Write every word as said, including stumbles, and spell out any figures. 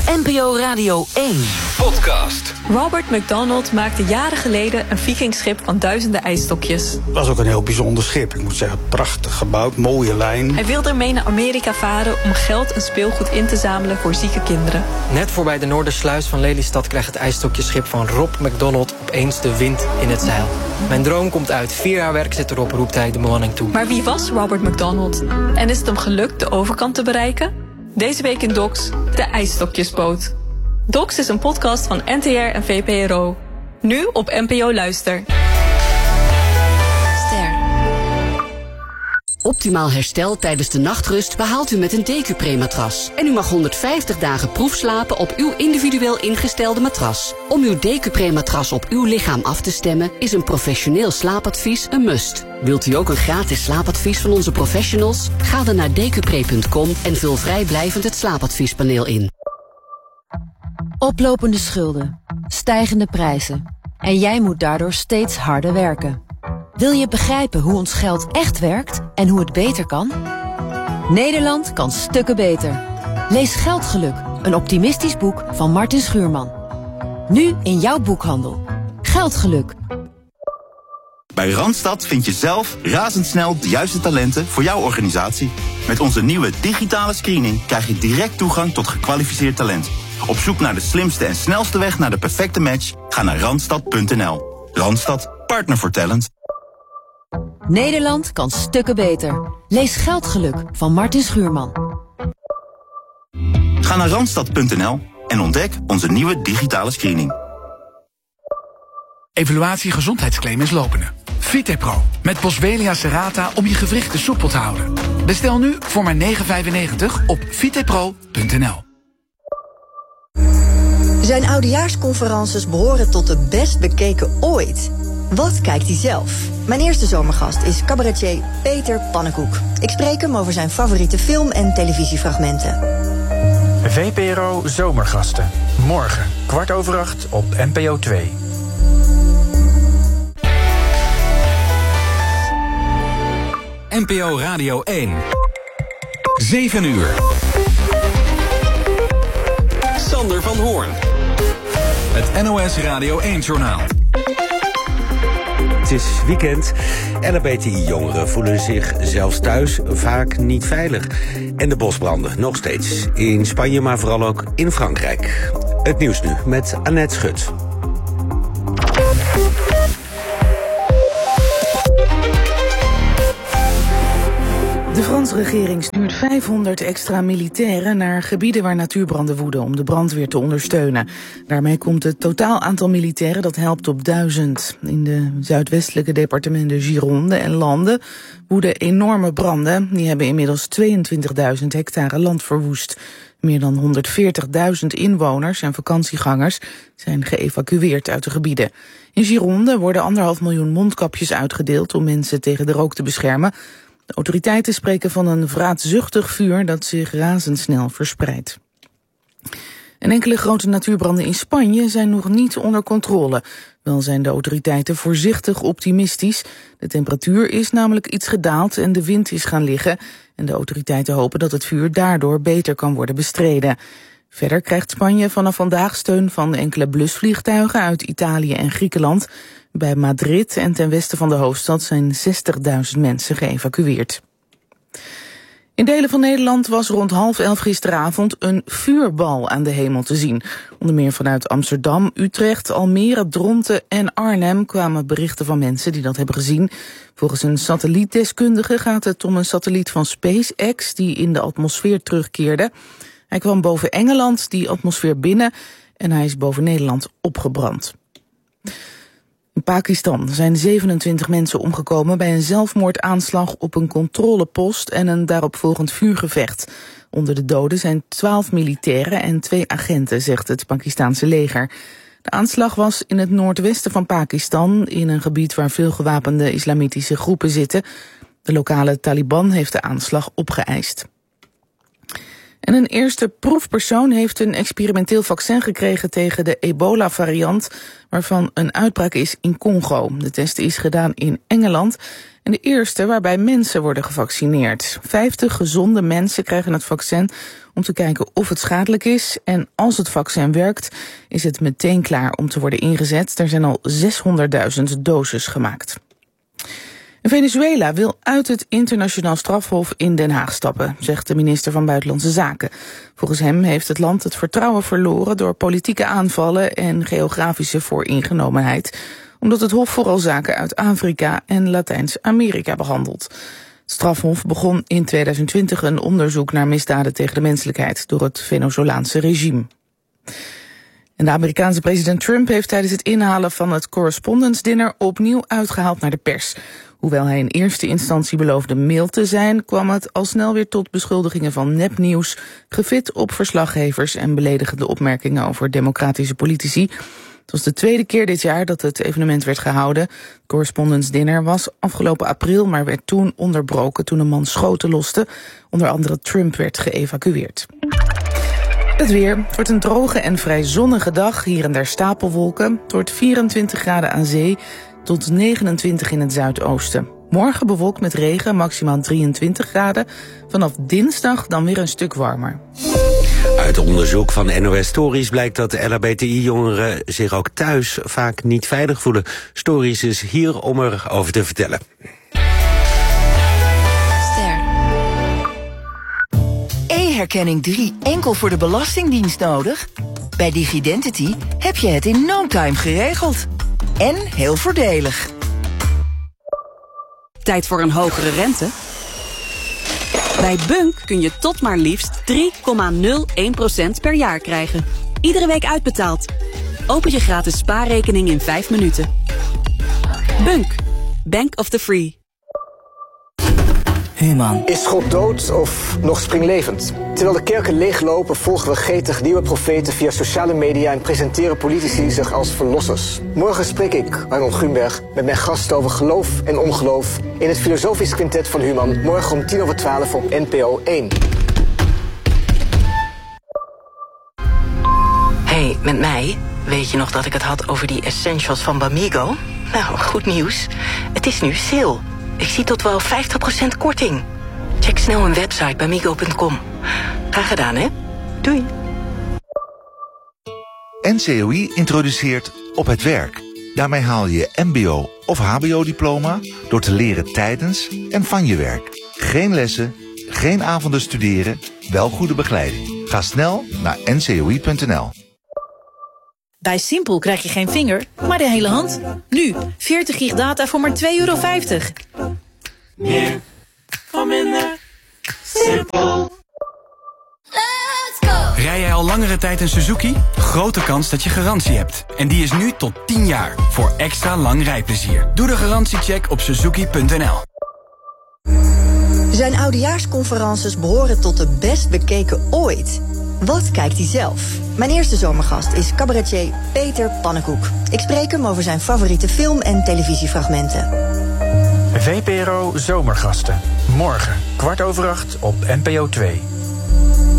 N P O Radio één podcast. Robert McDonald maakte jaren geleden een vikingschip van duizenden ijsstokjes. Het was ook een heel bijzonder schip. Ik moet zeggen, prachtig gebouwd, mooie lijn. Hij wilde ermee naar Amerika varen om geld en speelgoed in te zamelen voor zieke kinderen. Net voorbij de Noordersluis van Lelystad krijgt het ijsstokjeschip van Rob McDonald opeens de wind in het zeil. Mijn droom komt uit. Vier jaar werk zit erop, roept hij de bemanning toe. Maar wie was Robert McDonald? En is het hem gelukt de overkant te bereiken? Deze week in Docs, de ijsstokjesboot. Docs is een podcast van N T R en V P R O. Nu op N P O Luister. Ster. Optimaal herstel tijdens de nachtrust behaalt u met een Decupre-matras. En u mag honderdvijftig dagen proefslapen op uw individueel ingestelde matras. Om uw Decupre-matras op uw lichaam af te stemmen is een professioneel slaapadvies een must. Wilt u ook een gratis slaapadvies van onze professionals? Ga dan naar decupre punt com en vul vrijblijvend het slaapadviespaneel in. Oplopende schulden, stijgende prijzen. En jij moet daardoor steeds harder werken. Wil je begrijpen hoe ons geld echt werkt en hoe het beter kan? Nederland kan stukken beter. Lees Geldgeluk, een optimistisch boek van Martin Schuurman. Nu in jouw boekhandel. Geldgeluk. Bij Randstad vind je zelf razendsnel de juiste talenten voor jouw organisatie. Met onze nieuwe digitale screening krijg je direct toegang tot gekwalificeerd talent. Op zoek naar de slimste en snelste weg naar de perfecte match? Ga naar randstad punt n l. Randstad, partner voor talent. Nederland kan stukken beter. Lees Geldgeluk van Martin Schuurman. Ga naar randstad punt n l en ontdek onze nieuwe digitale screening. Evaluatie gezondheidsclaim is lopende. Vitepro met Boswellia serrata om je gewrichten soepel te houden. Bestel nu voor maar negen vijfennegentig op vitepro punt n l. Zijn oudejaarsconferences behoren tot de best bekeken ooit. Wat kijkt hij zelf? Mijn eerste zomergast is cabaretier Peter Pannenkoek. Ik spreek hem over zijn favoriete film- en televisiefragmenten. V P R O Zomergasten. Morgen, kwart over acht op N P O twee. N P O Radio één. zeven uur. Sander van Hoorn. Het N O S Radio één-journaal. Het is weekend en de B T I-jongeren voelen zich zelfs thuis vaak niet veilig. En de bosbranden nog steeds in Spanje, maar vooral ook in Frankrijk. Het nieuws nu met Annette Schut. De Franse regering stuurt vijfhonderd extra militairen naar gebieden waar natuurbranden woeden om de brandweer te ondersteunen. Daarmee komt het totaal aantal militairen dat helpt op duizend. In de zuidwestelijke departementen Gironde en Lande woeden enorme branden. Die hebben inmiddels tweeëntwintigduizend hectare land verwoest. Meer dan honderdveertigduizend inwoners en vakantiegangers zijn geëvacueerd uit de gebieden. In Gironde worden anderhalf miljoen mondkapjes uitgedeeld om mensen tegen de rook te beschermen. De autoriteiten spreken van een vraatzuchtig vuur dat zich razendsnel verspreidt. En enkele grote natuurbranden in Spanje zijn nog niet onder controle. Wel zijn de autoriteiten voorzichtig optimistisch. De temperatuur is namelijk iets gedaald en de wind is gaan liggen. En de autoriteiten hopen dat het vuur daardoor beter kan worden bestreden. Verder krijgt Spanje vanaf vandaag steun van enkele blusvliegtuigen uit Italië en Griekenland. Bij Madrid en ten westen van de hoofdstad zijn zestigduizend mensen geëvacueerd. In delen van Nederland was rond half elf gisteravond een vuurbal aan de hemel te zien. Onder meer vanuit Amsterdam, Utrecht, Almere, Dronten en Arnhem kwamen berichten van mensen die dat hebben gezien. Volgens een satellietdeskundige gaat het om een satelliet van SpaceX die in de atmosfeer terugkeerde. Hij kwam boven Engeland die atmosfeer binnen en hij is boven Nederland opgebrand. In Pakistan zijn zevenentwintig mensen omgekomen bij een zelfmoordaanslag op een controlepost en een daaropvolgend vuurgevecht. Onder de doden zijn twaalf militairen en twee agenten, zegt het Pakistanse leger. De aanslag was in het noordwesten van Pakistan, in een gebied waar veel gewapende islamitische groepen zitten. De lokale Taliban heeft de aanslag opgeëist. En een eerste proefpersoon heeft een experimenteel vaccin gekregen tegen de ebola-variant, waarvan een uitbraak is in Congo. De test is gedaan in Engeland en de eerste waarbij mensen worden gevaccineerd. Vijftig gezonde mensen krijgen het vaccin om te kijken of het schadelijk is. En als het vaccin werkt, is het meteen klaar om te worden ingezet. Er zijn al zeshonderdduizend doses gemaakt. Venezuela wil uit het internationaal strafhof in Den Haag stappen, zegt de minister van Buitenlandse Zaken. Volgens hem heeft het land het vertrouwen verloren door politieke aanvallen en geografische vooringenomenheid, omdat het hof vooral zaken uit Afrika en Latijns-Amerika behandelt. Het strafhof begon in tweeduizend twintig een onderzoek naar misdaden tegen de menselijkheid door het Venezolaanse regime. En de Amerikaanse president Trump heeft tijdens het inhalen van het Correspondence Dinner opnieuw uitgehaald naar de pers. Hoewel hij in eerste instantie beloofde mild te zijn, kwam het al snel weer tot beschuldigingen van nepnieuws, gefit op verslaggevers en beledigende opmerkingen over democratische politici. Het was de tweede keer dit jaar dat het evenement werd gehouden. Het Correspondence Dinner was afgelopen april, maar werd toen onderbroken toen een man schoten loste. Onder andere Trump werd geëvacueerd. Het weer. Het wordt een droge en vrij zonnige dag. Hier en daar stapelwolken. Het wordt vierentwintig graden aan zee tot negenentwintig in het zuidoosten. Morgen bewolkt met regen, maximaal drieëntwintig graden. Vanaf dinsdag dan weer een stuk warmer. Uit onderzoek van N O S Stories blijkt dat L H B T I-jongeren zich ook thuis vaak niet veilig voelen. Stories is hier om erover te vertellen. E-herkenning drie enkel voor de Belastingdienst nodig? Bij Digidentity heb je het in no time geregeld. En heel voordelig. Tijd voor een hogere rente? Bij Bunk kun je tot maar liefst drie komma nul één procent per jaar krijgen. Iedere week uitbetaald. Open je gratis spaarrekening in vijf minuten. Bunk. Bank of the Free. Human. Is God dood of nog springlevend? Terwijl de kerken leeglopen, volgen we gretig nieuwe profeten via sociale media en presenteren politici zich als verlossers. Morgen spreek ik, Arnold Grunberg, met mijn gasten over geloof en ongeloof in het filosofisch quintet van Human, morgen om tien over twaalf op N P O één. Hey, met mij? Weet je nog dat ik het had over die essentials van Bamigo? Nou, goed nieuws. Het is nu sale. Ik zie tot wel vijftig procent korting. Check snel een website bamigo punt com. Graag gedaan, hè? Doei. N C O I introduceert Op het Werk. Daarmee haal je je mbo of hbo-diploma door te leren tijdens en van je werk. Geen lessen, geen avonden studeren, wel goede begeleiding. Ga snel naar N C O I punt N L. Bij Simpel krijg je geen vinger, maar de hele hand. Nu, veertig gig data voor maar twee euro vijftig. Meer voor minder. Simpel. Let's go! Rij jij al langere tijd een Suzuki? Grote kans dat je garantie hebt. En die is nu tot tien jaar, voor extra lang rijplezier. Doe de garantiecheck op suzuki punt N L. Zijn oudejaarsconferences behoren tot de best bekeken ooit. Wat kijkt hij zelf? Mijn eerste zomergast is cabaretier Peter Pannenkoek. Ik spreek hem over zijn favoriete film- en televisiefragmenten. V P R O Zomergasten. Morgen, kwart over acht op N P O twee.